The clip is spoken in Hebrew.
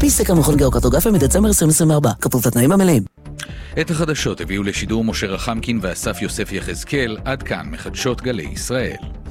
פי סקר מכון גיאוקרטוגרפיה מדצמבר 2024, כפוף לתנאים המלאים. את החדשות הביאו לשידור משה רחמקין ואסף יוסף יחזקאל. עד כאן מחדשות גלי ישראל.